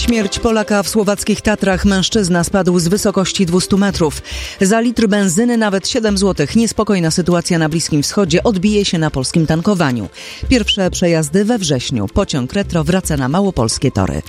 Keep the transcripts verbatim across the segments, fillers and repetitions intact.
Śmierć Polaka w słowackich Tatrach. Mężczyzna spadł z wysokości dwieście metrów. Za litr benzyny nawet siedem złotych. Niespokojna sytuacja na Bliskim Wschodzie odbije się na polskim tankowaniu. Pierwsze przejazdy we wrześniu. Pociąg Retro wraca na małopolskie tory.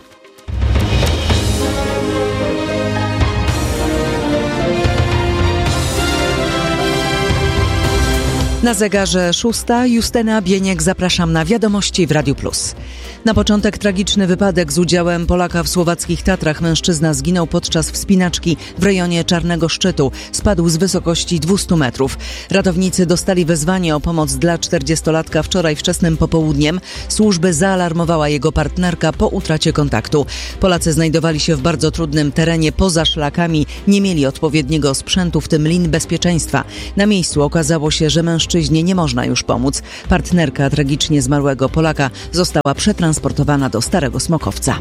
Na zegarze szósta. Justyna Bieniek, zapraszam na wiadomości w Radiu Plus. Na początek tragiczny wypadek z udziałem Polaka w słowackich Tatrach. Mężczyzna zginął podczas wspinaczki w rejonie Czarnego Szczytu. Spadł z wysokości dwieście metrów. Ratownicy dostali wezwanie o pomoc dla czterdziestolatka wczoraj wczesnym popołudniem. Służby zaalarmowała jego partnerka po utracie kontaktu. Polacy znajdowali się w bardzo trudnym terenie poza szlakami. Nie mieli odpowiedniego sprzętu, w tym lin bezpieczeństwa. Na miejscu okazało się, że mężczyźnie nie można już pomóc. Partnerka tragicznie zmarłego Polaka została przetransportowana do Starego Smokowca.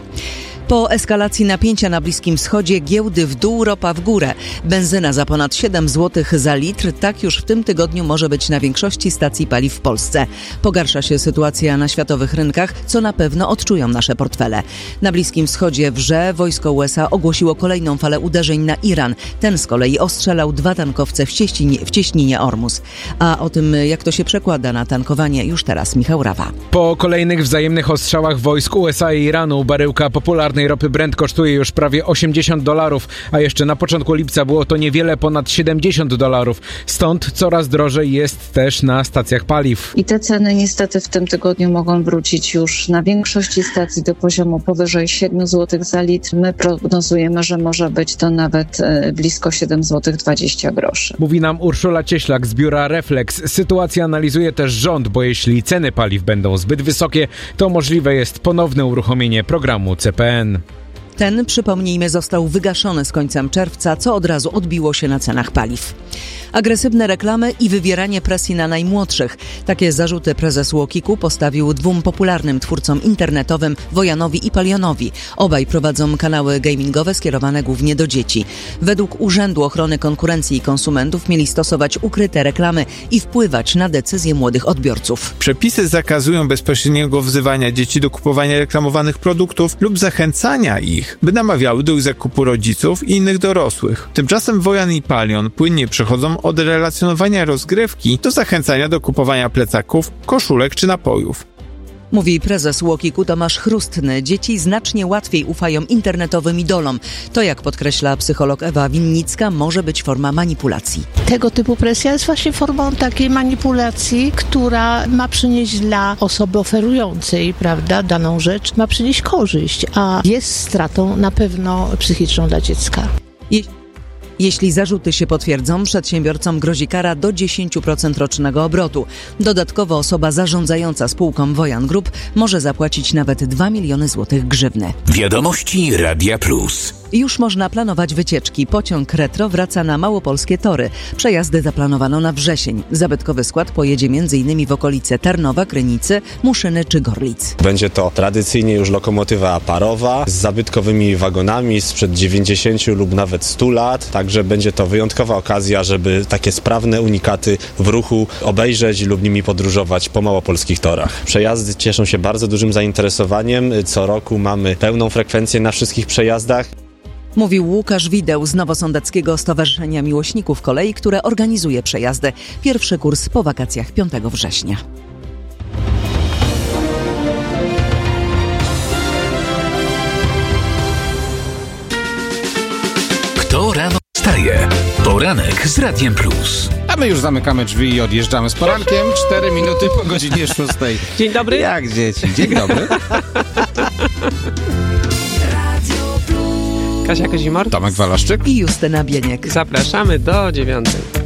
Po eskalacji napięcia na Bliskim Wschodzie giełdy w dół, ropa w górę. Benzyna za ponad siedem złotych za litr. Tak już w tym tygodniu może być na większości stacji paliw w Polsce. Pogarsza się sytuacja na światowych rynkach, co na pewno odczują nasze portfele. Na Bliskim Wschodzie wrze. Wojsko U S A ogłosiło kolejną falę uderzeń na Iran. Ten z kolei ostrzelał dwa tankowce w cieśninie, w cieśninie Ormus. A o tym, jak to się przekłada na tankowanie, już teraz Michał Rawa. Po kolejnych wzajemnych ostrzałach wojsk U S A i Iranu baryłka popularnej ropy Brent kosztuje już prawie osiemdziesiąt dolarów, a jeszcze na początku lipca było to niewiele ponad siedemdziesiąt dolarów. Stąd coraz drożej jest też na stacjach paliw. I te ceny niestety w tym tygodniu mogą wrócić już na większości stacji do poziomu powyżej siedem złotych za litr. My prognozujemy, że może być to nawet blisko siedem złotych dwadzieścia groszy. Mówi nam Urszula Cieślak z biura Reflex. Sytuację analizuje też rząd, bo jeśli ceny paliw będą zbyt wysokie, to możliwe jest ponowne uruchomienie programu C P N. Ten, przypomnijmy, został wygaszony z końcem czerwca, co od razu odbiło się na cenach paliw. Agresywne reklamy i wywieranie presji na najmłodszych. Takie zarzuty prezes Łokiku postawił dwóm popularnym twórcom internetowym, Wojanowi i Palionowi. Obaj prowadzą kanały gamingowe skierowane głównie do dzieci. Według Urzędu Ochrony Konkurencji i Konsumentów mieli stosować ukryte reklamy i wpływać na decyzje młodych odbiorców. Przepisy zakazują bezpośredniego wzywania dzieci do kupowania reklamowanych produktów lub zachęcania ich, by namawiały do ich zakupu rodziców i innych dorosłych. Tymczasem Wojan i Palion płynnie przechodzą od relacjonowania rozgrywki do zachęcania do kupowania plecaków, koszulek czy napojów. Mówi prezes Łokiku Tomasz Chrustny. Dzieci znacznie łatwiej ufają internetowym idolom. To, jak podkreśla psycholog Ewa Winnicka, może być forma manipulacji. Tego typu presja jest właśnie formą takiej manipulacji, która ma przynieść dla osoby oferującej, prawda, daną rzecz, ma przynieść korzyść, a jest stratą na pewno psychiczną dla dziecka. Je- Jeśli zarzuty się potwierdzą, przedsiębiorcom grozi kara do dziesięć procent rocznego obrotu. Dodatkowo osoba zarządzająca spółką Wojan Group może zapłacić nawet dwa miliony złotych grzywny. Wiadomości Radia Plus. Już można planować wycieczki. Pociąg Retro wraca na małopolskie tory. Przejazdy zaplanowano na wrzesień. Zabytkowy skład pojedzie m.in. w okolice Tarnowa, Krynicy, Muszyny czy Gorlic. Będzie to tradycyjnie już lokomotywa parowa z zabytkowymi wagonami sprzed dziewięćdziesięciu lub nawet stu lat. Także będzie to wyjątkowa okazja, żeby takie sprawne unikaty w ruchu obejrzeć lub nimi podróżować po małopolskich torach. Przejazdy cieszą się bardzo dużym zainteresowaniem. Co roku mamy pełną frekwencję na wszystkich przejazdach. Mówił Łukasz Wideł z Nowosądeckiego Stowarzyszenia Miłośników Kolei, które organizuje przejazdy. Pierwszy kurs po wakacjach piątego września. Kto rano wstaje? Poranek z Radiem Plus. A my już zamykamy drzwi i odjeżdżamy z porankiem. Cztery minuty po godzinie szóstej. Dzień dobry. Jak dzieci? Dzień dobry. Kasia Kazimor, Tomek Walaszczyk I Justyna Bieniek. zapraszamy do dziewiątej.